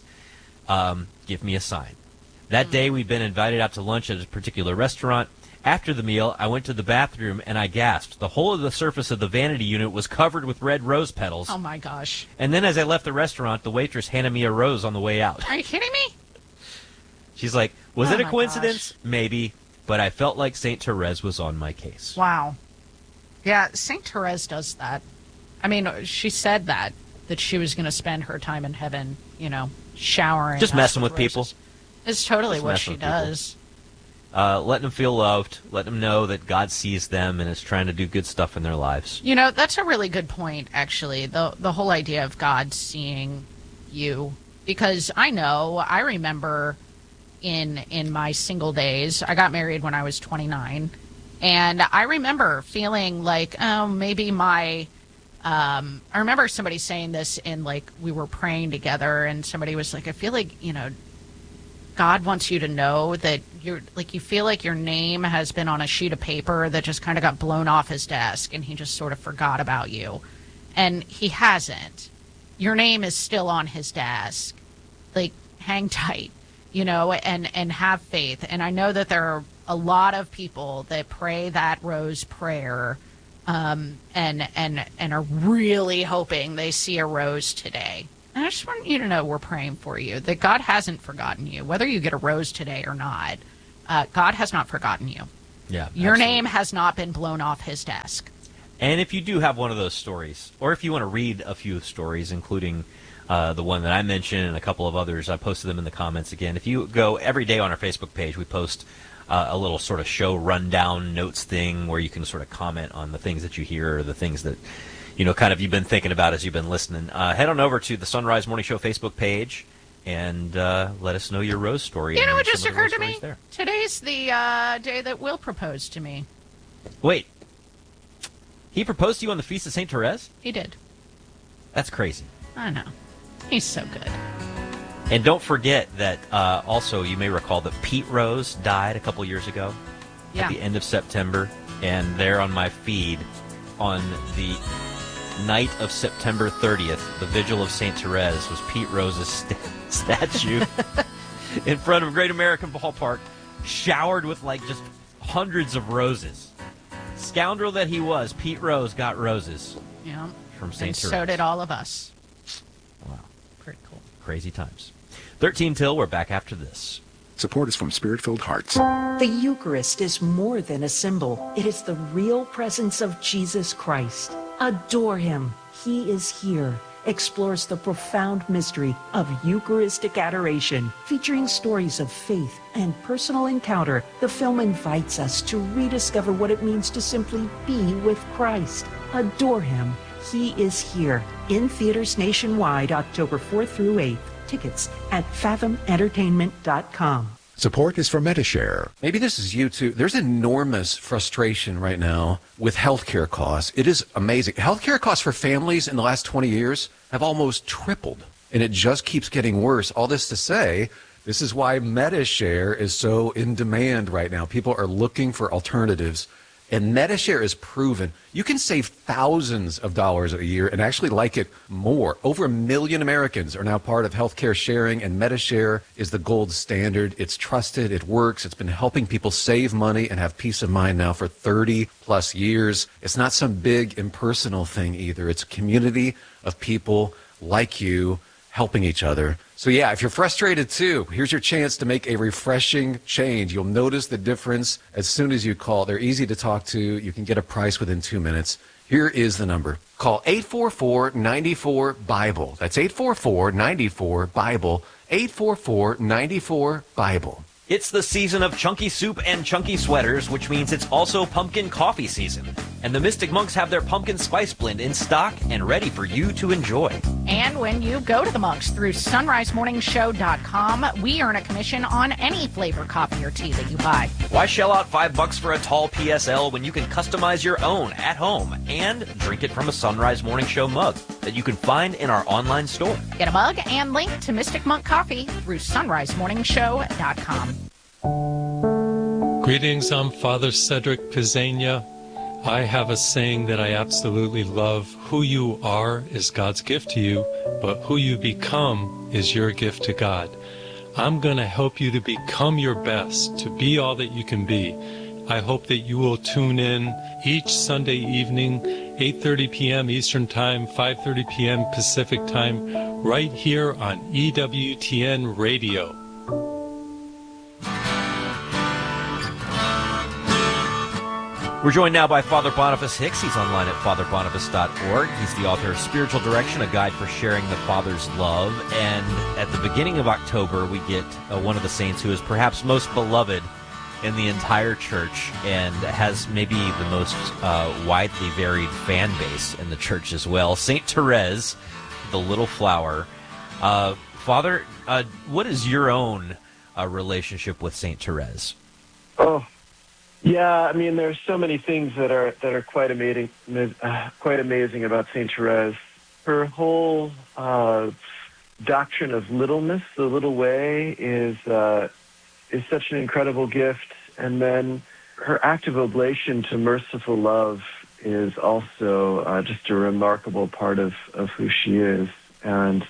give me a sign.' That day, we'd been invited out to lunch at a particular restaurant. After the meal, I went to the bathroom and I gasped. The whole of the surface of the vanity unit was covered with red rose petals. Oh, my gosh. And then as I left the restaurant, the waitress handed me a rose on the way out." Are you kidding me? She's like, "Was it a my coincidence? gosh. Maybe, but I felt like St. Therese was on my case." Wow. Yeah, St. Therese does that. I mean, she said that she was going to spend her time in heaven, showering. Just us messing with roses. people. It's totally Just what messing she with people. does. Letting them feel loved, letting them know that God sees them and is trying to do good stuff in their lives. That's a really good point, actually, the whole idea of God seeing you. Because I remember in my single days, I got married when I was 29, and I remember feeling like, maybe I remember somebody saying this we were praying together, and somebody was like, I feel like, God wants you to know that you feel like your name has been on a sheet of paper that just kind of got blown off his desk, and he just sort of forgot about you. And he hasn't. Your name is still on his desk. Hang tight. and have faith. And I know that there are a lot of people that pray that rose prayer and are really hoping they see a rose today. And I just want you to know we're praying for you, that God hasn't forgotten you. Whether you get a rose today or not, God has not forgotten you. Yeah, Your absolutely. name has not been blown off his desk. And if you do have one of those stories, or if you want to read a few stories, including the one that I mentioned and a couple of others, I posted them in the comments again. If you go every day on our Facebook page, we post a little sort of show rundown notes thing where you can sort of comment on the things that you hear or the things that, kind of you've been thinking about as you've been listening. Head on over to the Sunrise Morning Show Facebook page and let us know your rose story. You know what some just of the rose occurred to me? stories there. Today's the day that Will proposed to me. Wait. He proposed to you on the Feast of St. Therese? He did. That's crazy. I know. He's so good. And don't forget that also you may recall that Pete Rose died a couple years ago at the end of September. And there on my feed on the night of September 30th, the Vigil of St. Therese, was Pete Rose's statue in front of Great American Ballpark, showered with just hundreds of roses. Scoundrel that he was, Pete Rose got roses. Yeah. From St. And Therese. so did all of us. Wow. Pretty cool. Crazy times. 13 till, we're back after this. Support is from Spirit-Filled Hearts. The Eucharist is more than a symbol. It is the real presence of Jesus Christ. Adore him. He is here. Explores the profound mystery of Eucharistic adoration. Featuring stories of faith and personal encounter, the film invites us to rediscover what it means to simply be with Christ. Adore him. He is here. In theaters nationwide, October 4th through 8th. Tickets at fathomentertainment.com. Support is from Metashare. Maybe this is you too. There's enormous frustration right now with healthcare costs. It is amazing. Healthcare costs for families in the last 20 years have almost tripled, and it just keeps getting worse. All this to say, this is why Metashare is so in demand right now. People are looking for alternatives, and Metashare is proven. You can save thousands of dollars a year and actually like it more. Over 1 million Americans are now part of healthcare sharing, and Metashare is the gold standard. It's trusted. It works. It's been helping people save money and have peace of mind now for 30 plus years. It's not some big impersonal thing either. It's a community of people like you helping each other. So yeah, if you're frustrated too, here's your chance to make a refreshing change. You'll notice the difference as soon as you call. They're easy to talk to. You can get a price within 2 minutes. Here is the number. Call 844-94-BIBLE. That's 844-94-BIBLE. 844-94-BIBLE. It's the season of chunky soup and chunky sweaters, which means it's also pumpkin coffee season. And the Mystic Monks have their pumpkin spice blend in stock and ready for you to enjoy. And when you go to the Monks through sunrisemorningshow.com, we earn a commission on any flavor coffee or tea that you buy. Why shell out $5 for a tall PSL when you can customize your own at home and drink it from a Sunrise Morning Show mug that you can find in our online store? Get a mug and link to Mystic Monk Coffee through sunrisemorningshow.com. Greetings, I'm Father Cedric Pizzania. I have a saying that I absolutely love. Who you are is God's gift to you, but who you become is your gift to God. I'm going to help you to become your best, to be all that you can be. I hope that you will tune in each Sunday evening, 8:30 p.m. Eastern Time, 5:30 p.m. Pacific Time, right here on EWTN Radio. We're joined now by Father Boniface Hicks. He's online at fatherboniface.org. He's the author of Spiritual Direction, a guide for sharing the Father's love. And at the beginning of October, we get one of the saints who is perhaps most beloved in the entire church and has maybe the most widely varied fan base in the church as well. St. Therese, the Little Flower. Father, what is your own relationship with St. Therese? Oh, yeah. I mean, there's so many things that are quite amazing about Saint Therese. Her whole doctrine of littleness, the little way, is such an incredible gift. And then her act of oblation to merciful love is also just a remarkable part of who she is. And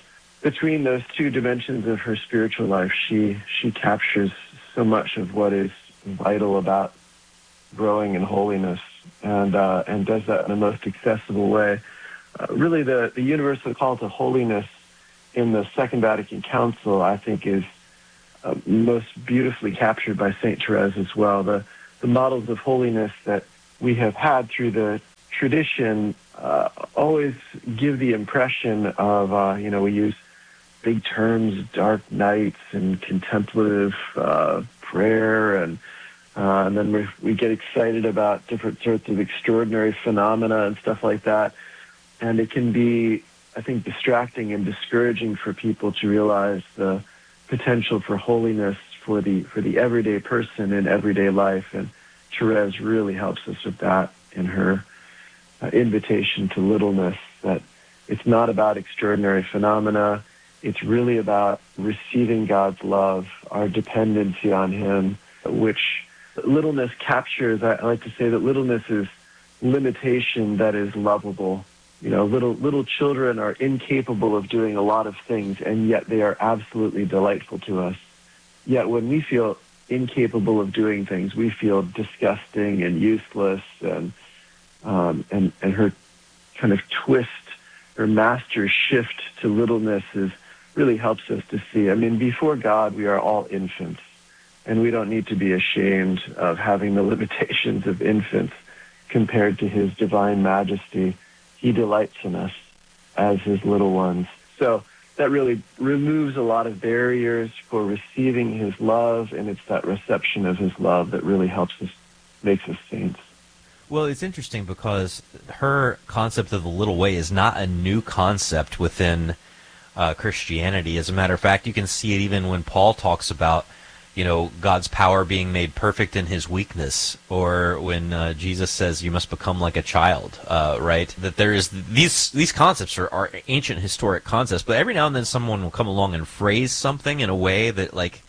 between those two dimensions of her spiritual life, she captures so much of what is vital about growing in holiness, and does that in the most accessible way. Really, the universal call to holiness in the Second Vatican Council, I think, is most beautifully captured by Saint Therese as well. The models of holiness that we have had through the tradition always give the impression of, we use big terms, dark nights and contemplative prayer, and then we get excited about different sorts of extraordinary phenomena and stuff like that. And it can be, I think, distracting and discouraging for people to realize the potential for holiness for the everyday person in everyday life. And Therese really helps us with that in her invitation to littleness, that it's not about extraordinary phenomena. It's really about receiving God's love, our dependency on Him, which littleness captures. I like to say that littleness is limitation that is lovable. Little children are incapable of doing a lot of things, and yet they are absolutely delightful to us. Yet when we feel incapable of doing things, we feel disgusting and useless, and her kind of twist, her master shift to littleness really helps us to see. I mean, before God, we are all infants, and we don't need to be ashamed of having the limitations of infants compared to His divine majesty. He delights in us as His little ones. So that really removes a lot of barriers for receiving His love, and it's that reception of His love that really helps us, makes us saints. Well, it's interesting because her concept of the little way is not a new concept within Christianity. As a matter of fact, you can see it even when Paul talks about, God's power being made perfect in His weakness, or when Jesus says you must become like a child, right? That there is these concepts are ancient historic concepts, but every now and then someone will come along and phrase something in a way that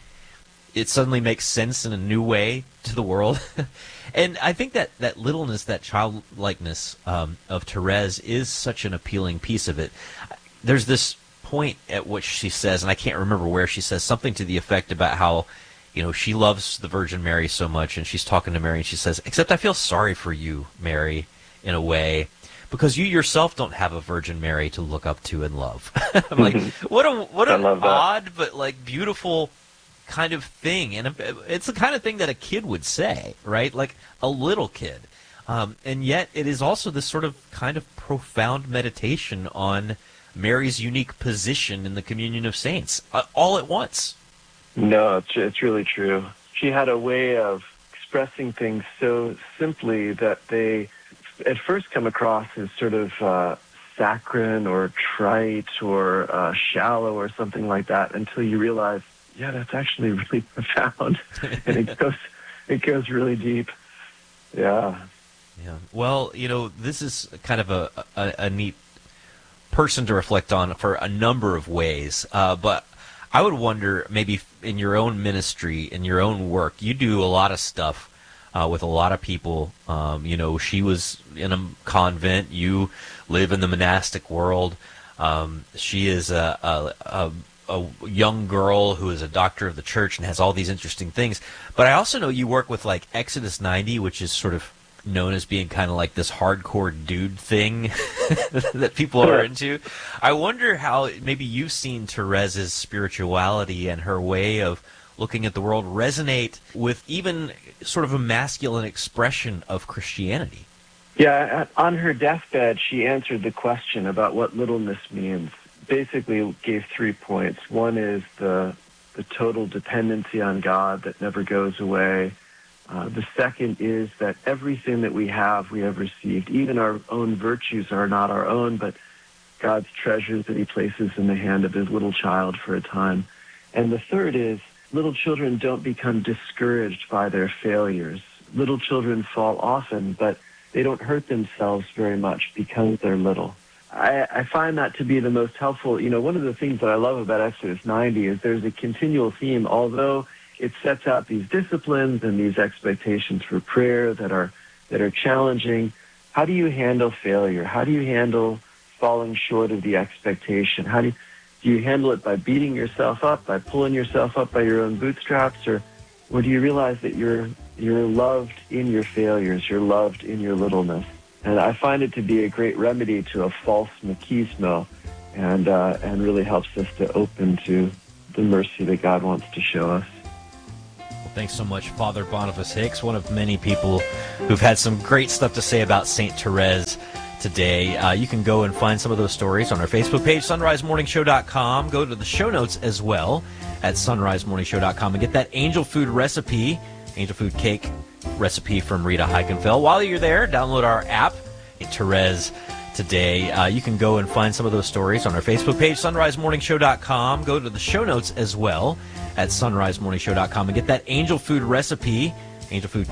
it suddenly makes sense in a new way to the world. And I think that littleness, that childlikeness of Therese is such an appealing piece of it. There's this point at which she says, and I can't remember where, she says something to the effect about how, she loves the Virgin Mary so much, and she's talking to Mary, and she says, except I feel sorry for you, Mary, in a way, because you yourself don't have a Virgin Mary to look up to and love. I'm like, what an odd but beautiful kind of thing, and it's the kind of thing that a kid would say, right? Like a little kid, and yet it is also this sort of kind of profound meditation on Mary's unique position in the communion of saints, all at once. No, it's really true. She had a way of expressing things so simply that they at first come across as sort of saccharine or trite or shallow or something like that, until you realize, yeah, that's actually really profound, and it goes really deep. Yeah. Yeah. Well, this is kind of a neat person to reflect on for a number of ways, but I would wonder, maybe in your own ministry, in your own work, you do a lot of stuff with a lot of people. She was in a convent. You live in the monastic world. She is a young girl who is a doctor of the church and has all these interesting things. But I also know you work with Exodus 90, which is sort of known as being kind of like this hardcore dude thing that people are into. I wonder how maybe you've seen Therese's spirituality and her way of looking at the world resonate with even sort of a masculine expression of Christianity. Yeah, on her deathbed, she answered the question about what littleness means. Basically gave 3 points. One is the total dependency on God that never goes away. The second is that everything that we have received. Even our own virtues are not our own, but God's treasures that He places in the hand of His little child for a time. And the third is little children don't become discouraged by their failures. Little children fall often, but they don't hurt themselves very much because they're little. I find that to be the most helpful. One of the things that I love about Exodus 90 is there's a continual theme, although it sets out these disciplines and these expectations for prayer that are challenging. How do you handle failure? How do you handle falling short of the expectation? How do Do you handle it by beating yourself up, by pulling yourself up by your own bootstraps, or do you realize that you're loved in your failures, you're loved in your littleness? And I find it to be a great remedy to a false machismo, and really helps us to open to the mercy that God wants to show us. Well, thanks so much, Father Boniface Hicks, one of many people who've had some great stuff to say about St. Therese today. You can go and find some of those stories on our Facebook page, sunrisemorningshow.com. Go to the show notes as well at sunrisemorningshow.com and get that angel food recipe, angel food cake recipe from Rita Heikenfeld. While you're there, download our app, Therese Today. You can go and find some of those stories on our Facebook page, sunrisemorningshow.com. Go to the show notes as well at sunrisemorningshow.com and get that angel food recipe, angel food